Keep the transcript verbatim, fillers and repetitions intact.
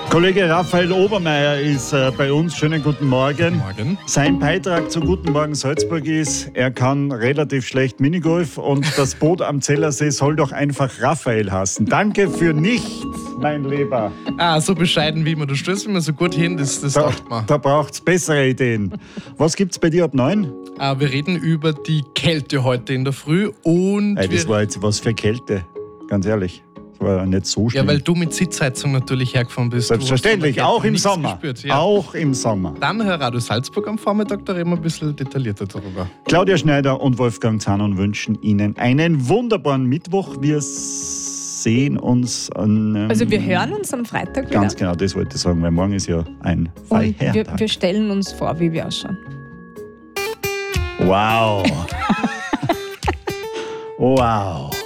Kollege Raphael Obermeier ist äh, bei uns. Schönen guten Morgen. Morgen. Sein Beitrag zu Guten Morgen Salzburg ist, er kann relativ schlecht Minigolf und das Boot am Zellersee soll doch einfach Raphael hassen. Danke für nichts, mein Lieber. Ah, so bescheiden wie immer. Du stößt immer so gut hin, das, das Da, taugt mir. da braucht es bessere Ideen. Was gibt's bei dir ab neun? Ah, wir reden über die Kälte heute in der Früh und Ey, das wir, war jetzt was für Kälte, ganz ehrlich. Das war nicht so schlimm. ja, weil du mit Sitzheizung natürlich hergefahren bist. Selbstverständlich, Du hast von auch der Kälte im nichts Sommer. gespürt, ja. Auch im Sommer. Dann hör Radio Salzburg am Vormittag, da reden wir ein bisschen detaillierter darüber. Claudia Schneider und Wolfgang Zahnon wünschen Ihnen einen wunderbaren Mittwoch. Wir sehen uns an... Ähm, Also wir hören uns am Freitag Ganz wieder. genau, das wollte ich sagen, weil morgen ist ja ein Und wir, Feiertag. wir stellen uns vor, wie wir ausschauen. Wow. Wow.